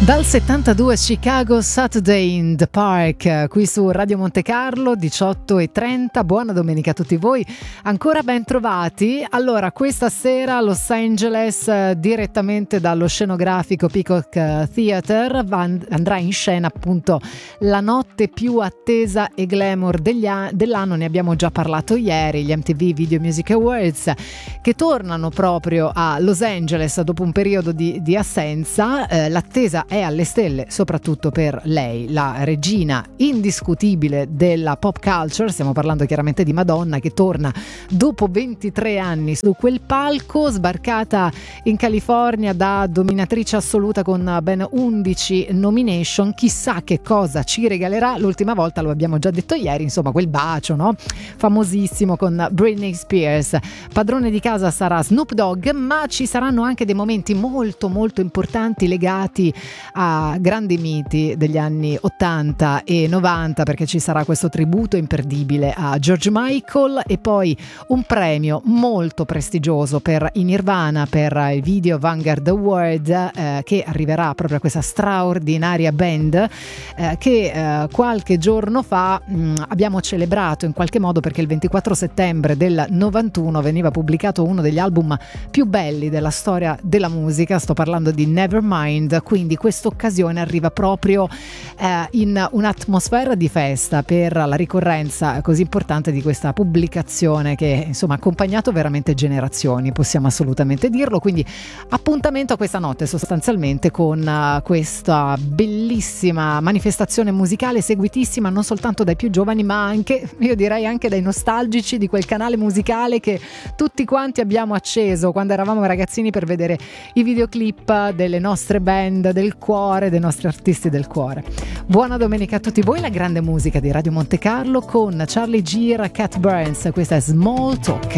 Dal 72 Chicago Saturday in the Park, qui su Radio Monte Carlo 18:30. Buona domenica a tutti voi, ancora ben trovati. Allora, questa sera a Los Angeles, direttamente dallo scenografico Peacock Theater, andrà in scena appunto la notte più attesa e glamour dell'anno. Ne abbiamo già parlato ieri, gli MTV Video Music Awards, che tornano proprio a Los Angeles dopo un periodo di assenza. L'attesa è alle stelle, soprattutto per lei, la regina indiscutibile della pop culture. Stiamo parlando chiaramente di Madonna, che torna dopo 23 anni su quel palco, sbarcata in California da dominatrice assoluta con ben 11 nomination. Chissà che cosa ci regalerà. L'ultima volta lo abbiamo già detto ieri, insomma, quel bacio, no? Famosissimo con Britney Spears. Padrone di casa sarà Snoop Dogg, ma ci saranno anche dei momenti molto molto importanti legati a grandi miti degli anni 80 e 90, perché ci sarà questo tributo imperdibile a George Michael e poi un premio molto prestigioso per i Nirvana, per il Video Vanguard Award, che arriverà proprio a questa straordinaria band che qualche giorno fa abbiamo celebrato in qualche modo, perché il 24 settembre del 91 veniva pubblicato uno degli album più belli della storia della musica. Sto parlando di Nevermind, quindi questa occasione arriva proprio in un'atmosfera di festa per la ricorrenza così importante di questa pubblicazione che insomma ha accompagnato veramente generazioni, possiamo assolutamente dirlo. Quindi appuntamento a questa notte sostanzialmente con questa bellissima manifestazione musicale, seguitissima non soltanto dai più giovani ma anche, io direi anche dai nostalgici di quel canale musicale che tutti quanti abbiamo acceso quando eravamo ragazzini per vedere i videoclip delle nostre band del cuore, dei nostri artisti del cuore. Buona domenica a tutti voi, la grande musica di Radio Monte Carlo con Charlie Geer, Cat Burns. Questa è Small Talk.